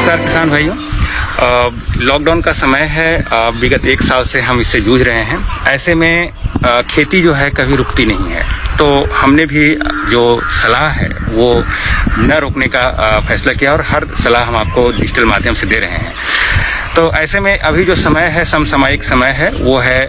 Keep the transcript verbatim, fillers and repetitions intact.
नमस्कार किसान भाइयों। लॉकडाउन का समय है, विगत एक साल से हम इससे जूझ रहे हैं। ऐसे में आ, खेती जो है कभी रुकती नहीं है, तो हमने भी जो सलाह है वो न रोकने का आ, फैसला किया और हर सलाह हम आपको डिजिटल माध्यम से दे रहे हैं। तो ऐसे में अभी जो समय है समसामयिक समय है, वो है